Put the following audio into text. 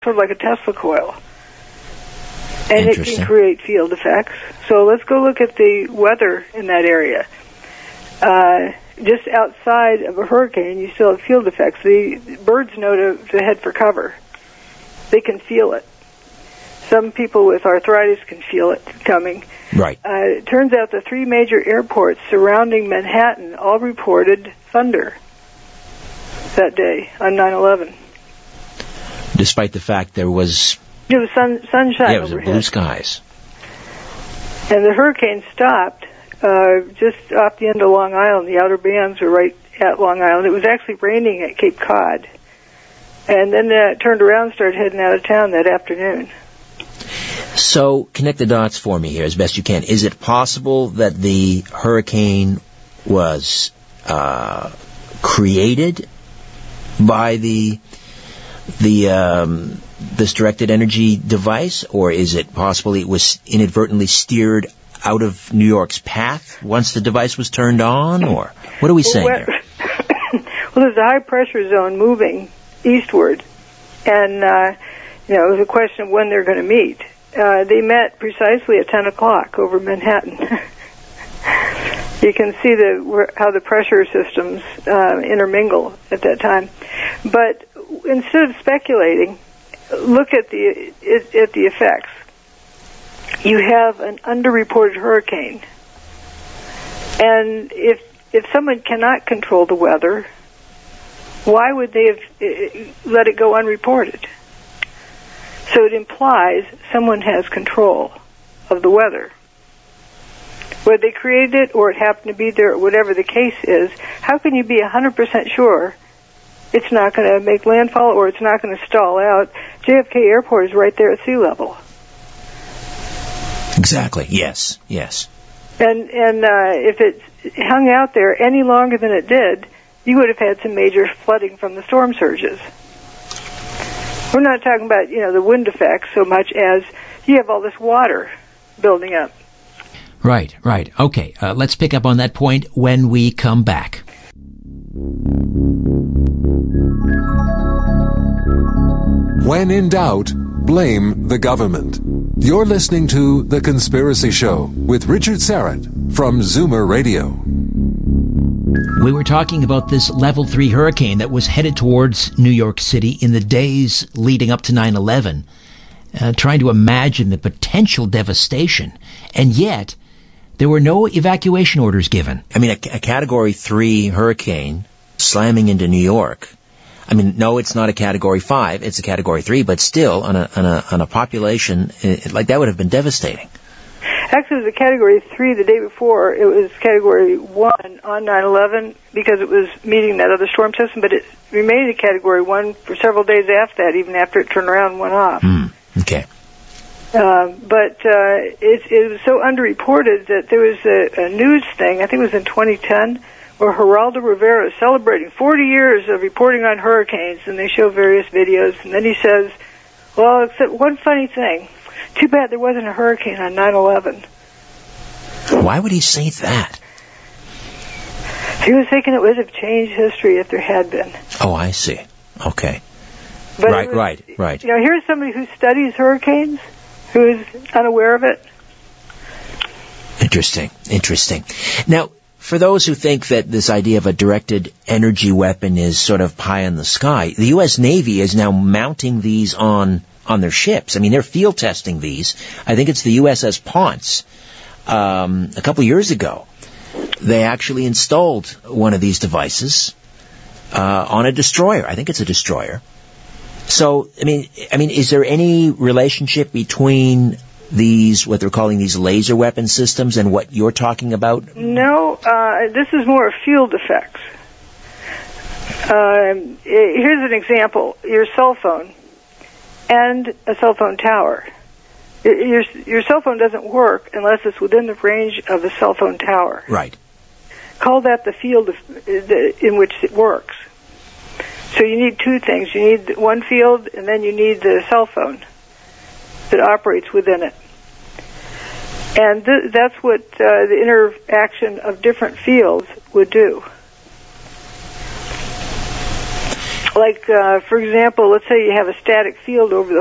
sort of like a Tesla coil. And it can create field effects. So let's go look at the weather in that area. Just outside of a hurricane, you still have field effects. The birds know to head for cover. They can feel it. Some people with arthritis can feel it coming. Right. It turns out the 3 major airports surrounding Manhattan all reported thunder that day on 9/11. Despite the fact there was... It was sunshine overhead. It was blue skies. And the hurricane stopped just off the end of Long Island. The outer bands were right at Long Island. It was actually raining at Cape Cod. And then it turned around and started heading out of town that afternoon. So, connect the dots for me here as best you can. Is it possible that the hurricane was created by this directed energy device, or is it possible it was inadvertently steered out of New York's path once the device was turned on, or what are we saying here? Well, there's a high pressure zone moving eastward, and it was a question of when they're going to meet. They met precisely at 10 o'clock over Manhattan. You can see how the pressure systems intermingle at that time. But instead of speculating, look at the effects. You have an underreported hurricane, and if someone cannot control the weather, why would they have let it go unreported? So it implies someone has control of the weather. Whether they created it or it happened to be there, or whatever the case is, how can you be 100% sure it's not going to make landfall or it's not going to stall out? JFK Airport is right there at sea level. Exactly. Yes. And if it hung out there any longer than it did, you would have had some major flooding from the storm surges. We're not talking about, the wind effects so much as you have all this water building up. Right. Okay, let's pick up on that point when we come back. When in doubt, blame the government. You're listening to The Conspiracy Show with Richard Syrett from Zoomer Radio. We were talking about this level 3 hurricane that was headed towards New York City in the days leading up to 9/11, trying to imagine the potential devastation, and yet there were no evacuation orders given. I mean, a Category 3 hurricane slamming into New York. I mean, no, it's not a Category 5, it's a Category 3, but still, on a population like that would have been devastating. Actually, it was a Category 3 the day before. It was Category 1 on 9/11 because it was meeting that other storm system, but it remained a Category 1 for several days after that, even after it turned around and went off. Okay. But it was so underreported that there was a news thing, I think it was in 2010, where Geraldo Rivera is celebrating 40 years of reporting on hurricanes, and they show various videos, and then he says, well, except one funny thing. Too bad there wasn't a hurricane on 9/11. Why would he say that? He was thinking it would have changed history if there had been. Oh, I see. Okay. But right. Here's somebody who studies hurricanes, who is unaware of it. Interesting. Now, for those who think that this idea of a directed energy weapon is sort of pie in the sky, the U.S. Navy is now mounting these on their ships. I mean, they're field testing these. I think it's the USS Ponce. A couple years ago, they actually installed one of these devices on a destroyer. I think it's a destroyer. So, I mean, is there any relationship between these, what they're calling these laser weapon systems, and what you're talking about? No, this is more field effects. Here's an example. Your cell phone and a cell phone tower. Your cell phone doesn't work unless it's within the range of a cell phone tower. Right. Call that the field in which it works. So you need two things. You need one field, and then you need the cell phone that operates within it. And that's what the interaction of different fields would do. Like, for example, let's say you have a static field over the